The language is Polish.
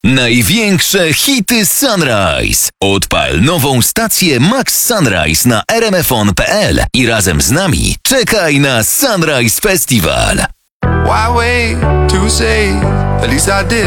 Największe hity Sunrise. Odpal nową stację Max Sunrise na rmfon.pl i razem z nami czekaj na Sunrise Festival. Why wait to say, at least I did.